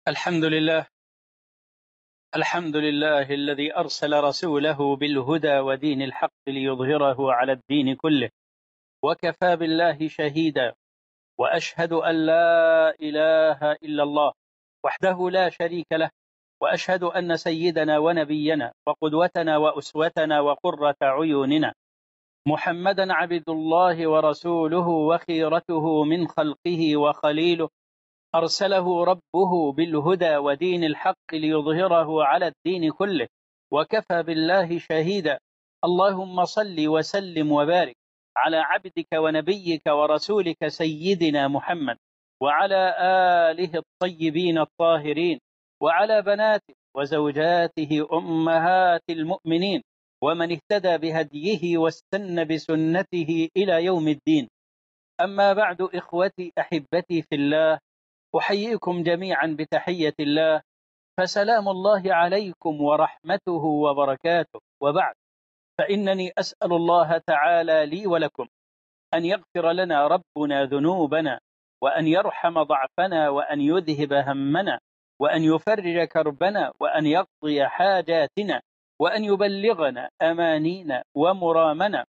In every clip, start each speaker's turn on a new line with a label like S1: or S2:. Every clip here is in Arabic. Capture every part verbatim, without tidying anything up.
S1: الحمد لله. الحمد لله الذي أرسل رسوله بالهدى ودين الحق ليظهره على الدين كله، وكفى بالله شهيدا. وأشهد أن لا إله إلا الله وحده لا شريك له، وأشهد أن سيدنا ونبينا وقدوتنا وأسوتنا وقرة عيوننا محمدا عبد الله ورسوله وخيرته من خلقه وخليله، أرسله ربه بالهدى ودين الحق ليظهره على الدين كله، وكفى بالله شهيدا. اللهم صل وسلم وبارك على عبدك ونبيك ورسولك سيدنا محمد، وعلى آله الطيبين الطاهرين، وعلى بناته وزوجاته أمهات المؤمنين، ومن اهتدى بهديه واستنى بسنته إلى يوم الدين. أما بعد، إخوتي أحبتي في الله، أحييكم جميعا بتحية الله، فسلام الله عليكم ورحمته وبركاته. وبعد، فإنني أسأل الله تعالى لي ولكم أن يغفر لنا ربنا ذنوبنا، وأن يرحم ضعفنا، وأن يذهب همنا، وأن يفرج كربنا، وأن يقضي حاجاتنا، وأن يبلغنا أمانينا ومرامنا،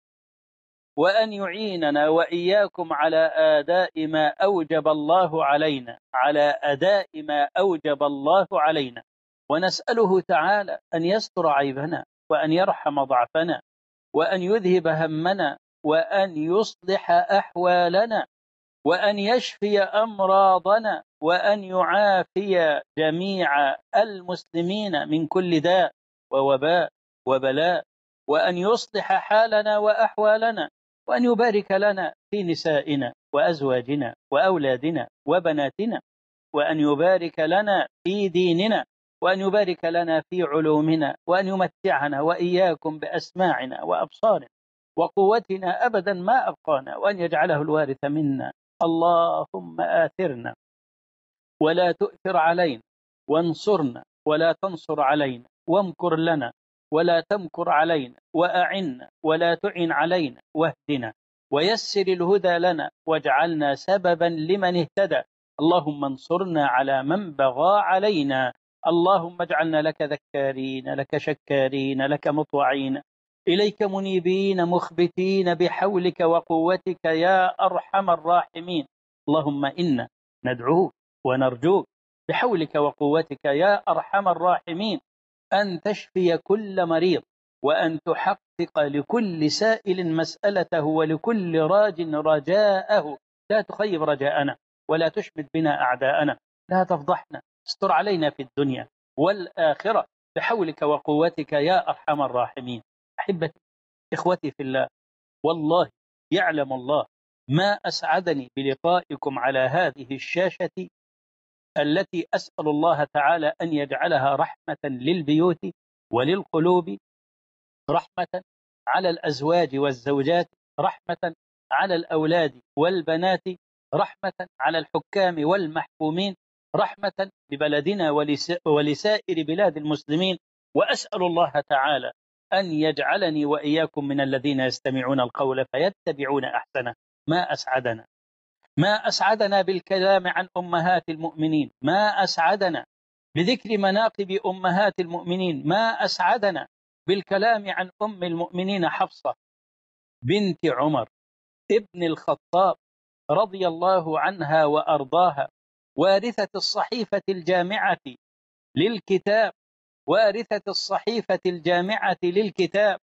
S1: وأن يعيننا وإياكم على أداء ما أوجب الله علينا على أداء ما أوجب الله علينا ونسأله تعالى أن يستر عيبنا، وأن يرحم ضعفنا، وأن يذهب همنا، وأن يصلح أحوالنا، وأن يشفي أمراضنا، وأن يعافي جميع المسلمين من كل داء ووباء وبلاء، وأن يصلح حالنا وأحوالنا، وأن يبارك لنا في نسائنا وأزواجنا وأولادنا وبناتنا، وأن يبارك لنا في ديننا، وأن يبارك لنا في علومنا، وأن يمتعنا وإياكم بأسماعنا وأبصارنا وقوتنا أبدا ما أبقانا، وأن يجعله الوارث منا. اللهم آثرنا ولا تؤثر علينا، وانصرنا ولا تنصر علينا، وامكر لنا ولا تمكر علينا، وأعنا ولا تعن علينا، واهدنا ويسر الهدى لنا، واجعلنا سببا لمن اهتدى. اللهم انصرنا على من بغى علينا. اللهم اجعلنا لك ذكارين، لك شكارين، لك مطوعين، إليك منيبين مخبتين بحولك وقوتك يا أرحم الراحمين. اللهم إنا ندعوك ونرجوك بحولك وقوتك يا أرحم الراحمين أن تشفي كل مريض، وأن تحقق لكل سائل مسألته، ولكل راج رجاءه. لا تخيب رجاءنا، ولا تشمت بنا أعداءنا، لا تفضحنا، استر علينا في الدنيا والآخرة بحولك وقوتك يا أرحم الراحمين. أحبتي، إخوتي في الله، والله يعلم الله ما أسعدني بلقائكم على هذه الشاشة التي أسأل الله تعالى أن يجعلها رحمة للبيوت وللقلوب، رحمة على الأزواج والزوجات، رحمة على الأولاد والبنات، رحمة على الحكام والمحكومين، رحمة ببلدنا ولسائر بلاد المسلمين. وأسأل الله تعالى أن يجعلني وإياكم من الذين يستمعون القول فيتبعون أحسنه. ما أسعدنا ما أسعدنا بالكلام عن أمهات المؤمنين، ما أسعدنا بذكر مناقب أمهات المؤمنين، ما أسعدنا بالكلام عن أم المؤمنين حفصة بنت عمر ابن الخطاب رضي الله عنها وأرضاها، وارثة الصحيفة الجامعة للكتاب وارثة الصحيفة الجامعة للكتاب.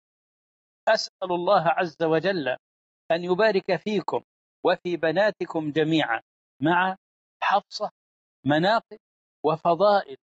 S1: أسأل الله عز وجل أن يبارك فيكم وفي بناتكم جميعا. مع حفصة مناقب وفضائل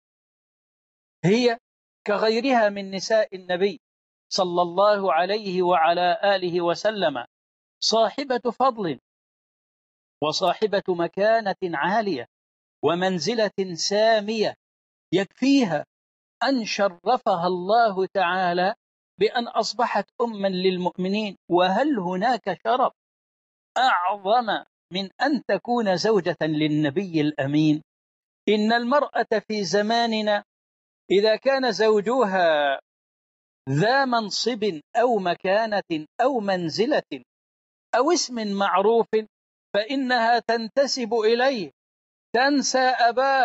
S1: هي كغيرها من نساء النبي صلى الله عليه وعلى آله وسلم صاحبة فضل، وصاحبة مكانة عالية، ومنزلة سامية، يكفيها أن شرفها الله تعالى بأن أصبحت أما للمؤمنين. وهل هناك شرف أعظم من أن تكون زوجة للنبي الأمين؟ إن المرأة في زماننا إذا كان زوجها ذا منصب أو مكانة أو منزلة أو اسم معروف، فإنها تنتسب إليه، تنسى أباها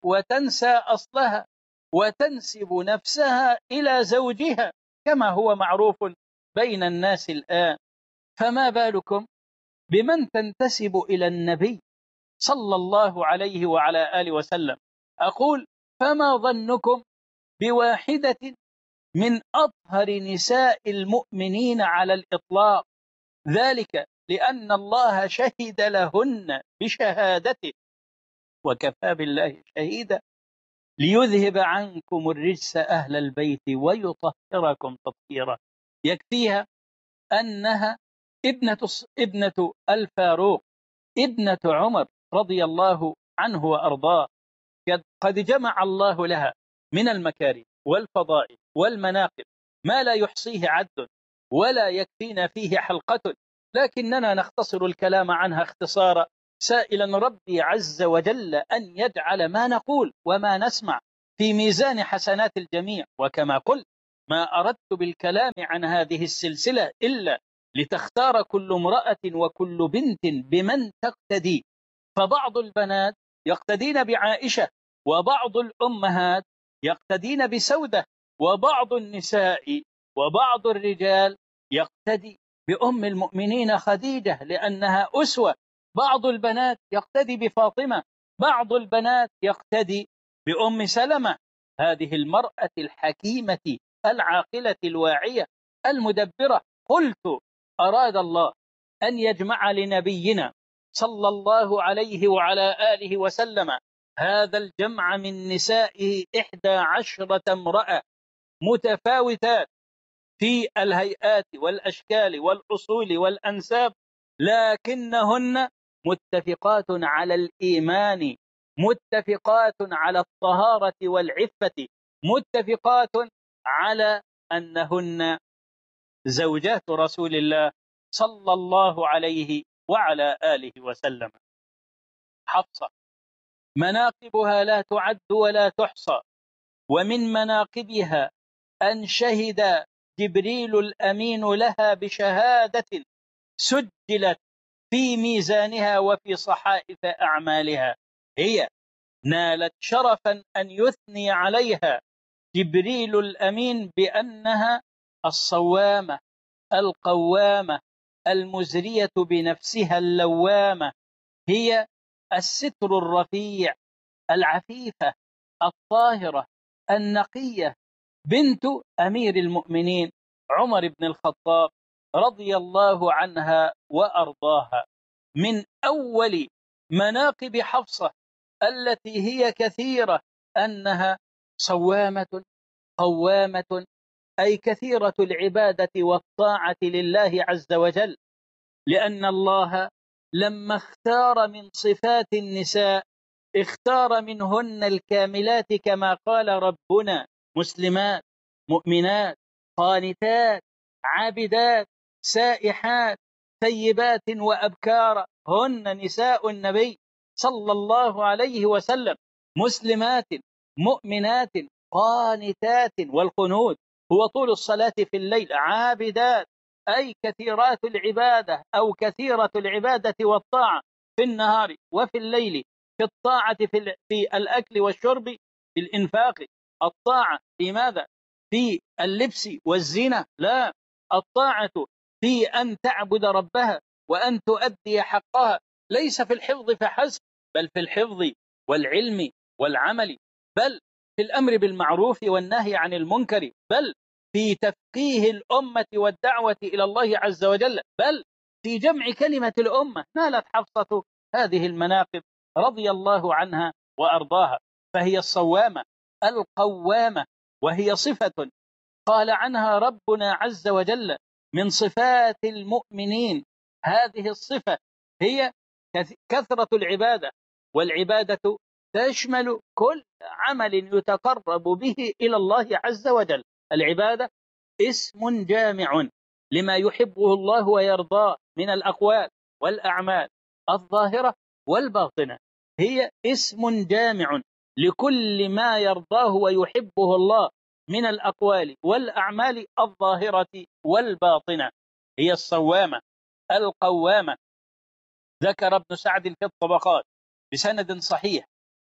S1: وتنسى أصلها وتنسب نفسها إلى زوجها كما هو معروف بين الناس الآن، فما بالكم بمن تنتسب إلى النبي صلى الله عليه وعلى آله وسلم؟ أقول فما ظنكم بواحدة من أطهر نساء المؤمنين على الإطلاق، ذلك لأن الله شهد لهن بشهادته وكفى بالله شهيدا ليذهب عنكم الرجس أهل البيت ويطهركم تطهيرا. يكفيها أنها ابنة ابنة الفاروق ابنة عمر رضي الله عنه وأرضاه، قد جمع الله لها من المكارم والفضائل والمناقب ما لا يحصيه عد ولا يكفينا فيه حلقة، لكننا نختصر الكلام عنها اختصارا، سائلا ربي عز وجل أن يجعل ما نقول وما نسمع في ميزان حسنات الجميع. وكما قلت ما أردت بالكلام عن هذه السلسلة إلا لتختار كل امرأة وكل بنت بمن تقتدي، فبعض البنات يقتدين بعائشة، وبعض الأمهات يقتدين بسودة، وبعض النساء وبعض الرجال يقتدي بأم المؤمنين خديجة لأنها أسوة، بعض البنات يقتدي بفاطمة، بعض البنات يقتدي بأم سلمة. هذه المرأة الحكيمة العاقلة الواعية المدبرة، قلت أراد الله أن يجمع لنبينا صلى الله عليه وعلى آله وسلم هذا الجمع من نسائه إحدى عشرة امرأة متفاوتات في الهيئات والأشكال والأصول والأنساب، لكنهن متفقات على الإيمان، متفقات على الطهارة والعفة، متفقات على أنهن زوجات رسول الله صلى الله عليه وعلى آله وسلم. حفصة مناقبها لا تعد ولا تحصى، ومن مناقبها أن شهد جبريل الأمين لها بشهادة سجلت في ميزانها وفي صحائف أعمالها، هي نالت شرفا أن يثني عليها جبريل الأمين بأنها الصوامة القوامة المزرية بنفسها اللوامة، هي الستر الرفيع العفيفة الطاهرة النقية، بنت أمير المؤمنين عمر بن الخطاب رضي الله عنها وأرضاها. من أول مناقب حفصة التي هي كثيرة أنها صوامة قوامة، أي كثيرة العبادة والطاعة لله عز وجل، لأن الله لما اختار من صفات النساء اختار منهن الكاملات كما قال ربنا: مسلمات مؤمنات قانتات عابدات سائحات ثيبات وأبكارا، هن نساء النبي صلى الله عليه وسلم، مسلمات مؤمنات قانتات، والقنوت هو طول الصلاة في الليل، عابدات أي كثيرات العبادة أو كثيرة العبادة والطاعة في النهار وفي الليل، في الطاعة في, في الأكل والشرب، في الإنفاق، الطاعة في ماذا؟ في اللبس والزينة، لا، الطاعة في أن تعبد ربها وأن تؤدي حقها، ليس في الحفظ فحسب، بل في الحفظ والعلم والعمل، بل في الأمر بالمعروف والنهي عن المنكر، بل في تفقيه الأمة والدعوة إلى الله عز وجل، بل في جمع كلمة الأمة. نالت حفصة هذه المناقب رضي الله عنها وأرضاها، فهي الصوامة القوامة، وهي صفة قال عنها ربنا عز وجل من صفات المؤمنين. هذه الصفة هي كثرة العبادة، والعبادة تشمل كل عمل يتقرب به إلى الله عز وجل. العبادة اسم جامع لما يحبه الله ويرضاه من الأقوال والأعمال الظاهرة والباطنة، هي اسم جامع لكل ما يرضاه ويحبه الله من الأقوال والأعمال الظاهرة والباطنة، هي الصوامة القوامة. ذكر ابن سعد في الطبقات بسند صحيح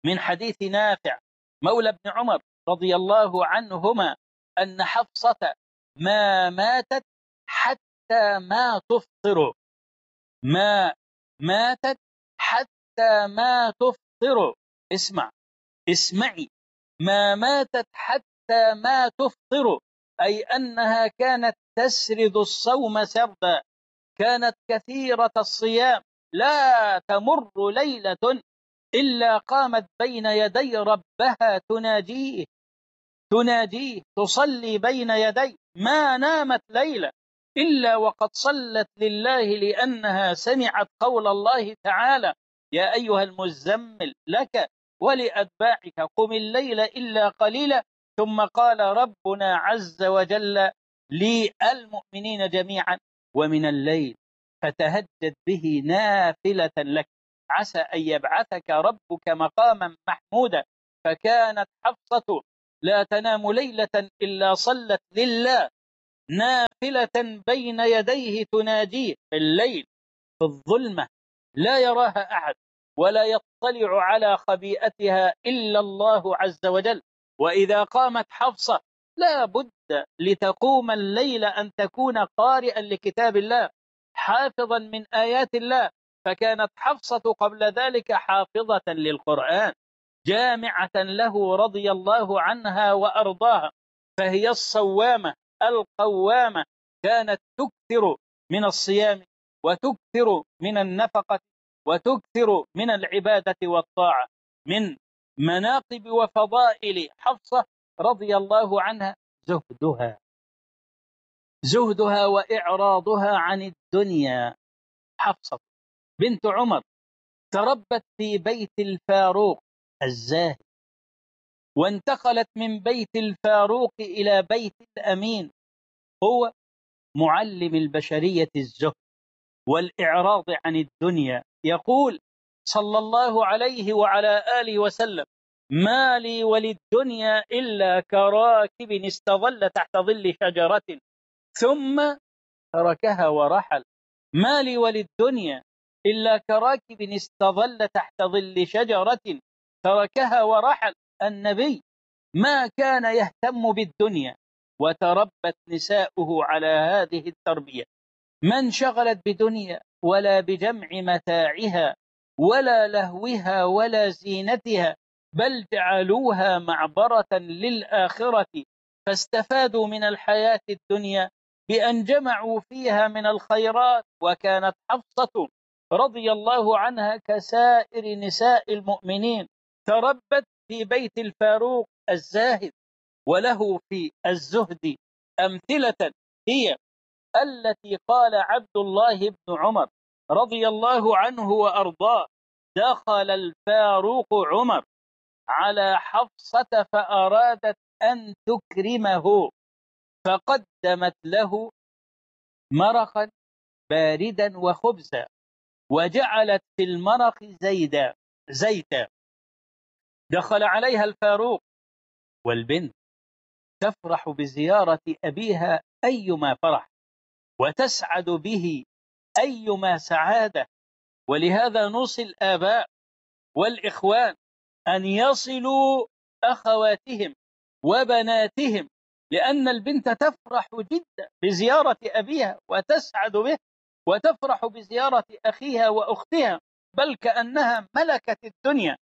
S1: من حديث نافع مولى ابن عمر رضي الله عنهما أن حفصة ما ماتت حتى ما تفطر، ما ماتت حتى ما تفطر. اسمع، اسمعي، ما ماتت حتى ما تفطر، أي أنها كانت تسرد الصوم سردا، كانت كثيرة الصيام، لا تمر ليلة إلا قامت بين يدي ربها تناجيه تناجيه تصلي بين يديه، ما نامت ليلة إلا وقد صلت لله، لأنها سمعت قول الله تعالى: يا أيها المزمل لك ولأتباعك قم الليل إلا قليلا. ثم قال ربنا عز وجل للمؤمنين جميعا: ومن الليل فتهجد به نافلة لك عسى أن يبعثك ربك مقاما محمودا. فكانت حفصة لا تنام ليلة إلا صلت لله نافلة بين يديه تناديه في الليل في الظلمة، لا يراها أحد ولا يطلع على خبيئتها إلا الله عز وجل. وإذا قامت حفصة لا بد لتقوم الليل أن تكون قارئا لكتاب الله، حافظا من آيات الله، فكانت حفصة قبل ذلك حافظة للقرآن، جامعة له رضي الله عنها وأرضاها، فهي الصوامة القوامة، كانت تكثر من الصيام وتكثر من النفقة وتكثر من العبادة والطاعة. من مناقب وفضائل حفصة رضي الله عنها زهدها زهدها وإعراضها عن الدنيا. حفصة بنت عمر تربت في بيت الفاروق الزاهد، وانتقلت من بيت الفاروق إلى بيت الأمين، هو معلم البشرية الزهد والإعراض عن الدنيا. يقول صلى الله عليه وعلى آله وسلم: ما لي وللدنيا إلا كراكب استظل تحت ظل شجرة ثم تركها ورحل. ما لي وللدنيا إلا كراكب استظل تحت ظل شجرة تركها ورحل. النبي ما كان يهتم بالدنيا، وتربت نساؤه على هذه التربية، ما انشغلت بدنيا ولا بجمع متاعها ولا لهوها ولا زينتها، بل جعلوها معبرة للآخرة، فاستفادوا من الحياة الدنيا بأن جمعوا فيها من الخيرات. وكانت حفصة رضي الله عنها كسائر نساء المؤمنين، تربت في بيت الفاروق الزاهد، وله في الزهد أمثلة هي التي قال عبد الله بن عمر رضي الله عنه وأرضاه: دخل الفاروق عمر على حفصة فأرادت أن تكرمه، فقدمت له مرقا باردا وخبزا، وجعلت في المرق زيدا زيتا. دخل عليها الفاروق والبنت تفرح بزيارة أبيها أيما فرح، وتسعد به أيما سعادة. ولهذا نوصي الآباء والإخوان أن يصلوا أخواتهم وبناتهم، لأن البنت تفرح جدا بزيارة أبيها وتسعد به، وتفرح بزيارة أخيها وأختها، بل كأنها ملكت الدنيا،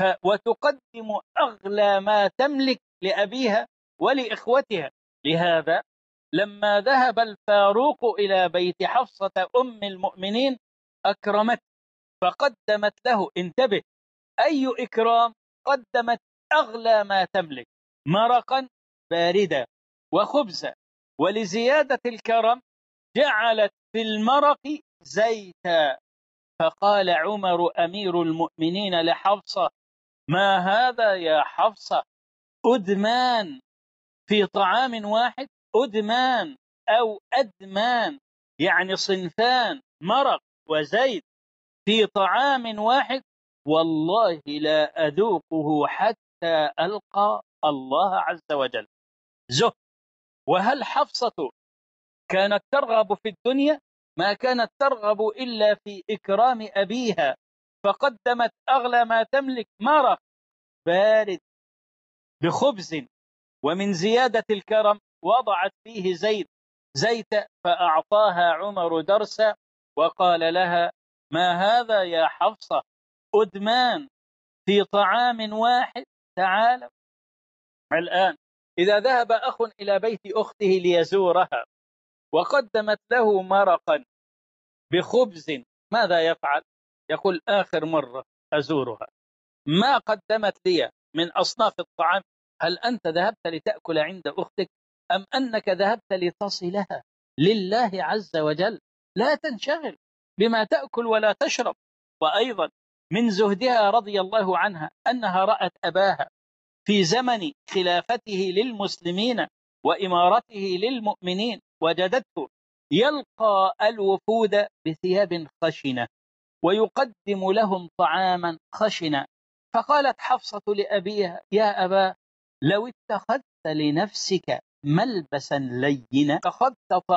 S1: وتقدم أغلى ما تملك لأبيها ولإخوتها. لهذا لما ذهب الفاروق إلى بيت حفصة أم المؤمنين أكرمت، فقدمت له، انتبه، أي إكرام، قدمت أغلى ما تملك، مرقا باردا وخبزا، ولزيادة الكرم جعلت في المرق زيتا. فقال عمر أمير المؤمنين لحفصة: ما هذا يا حفصة؟ أدمان في طعام واحد، أدمان أو أدمان يعني صنفان، مرق وزيت في طعام واحد، والله لا أذوقه حتى ألقى الله عز وجل. زهد. وهل حفصة كانت ترغب في الدنيا؟ ما كانت ترغب إلا في إكرام أبيها، فقدمت أغلى ما تملك، مرق بارد بخبز، ومن زيادة الكرم وضعت فيه زيت زيت فأعطاها عمر درسا وقال لها: ما هذا يا حفصة؟ أدمان في طعام واحد، تعالوا. الآن إذا ذهب أخ إلى بيت أخته ليزورها وقدمت له مرقا بخبز، ماذا يفعل؟ يقول: آخر مرة أزورها، ما قدمت لي من أصناف الطعام. هل أنت ذهبت لتأكل عند أختك أم أنك ذهبت لتصلها لله عز وجل؟ لا تنشغل بما تأكل ولا تشرب. وأيضا من زهدها رضي الله عنها أنها رأت أباها في زمن خلافته للمسلمين وإمارته للمؤمنين، وجدته يلقى الوفود بثياب خشنة ويقدم لهم طعاما خشنا. فقالت حفصة لأبيها: يا أبا، لو اتخذت لنفسك ملبسا لينا اتخذت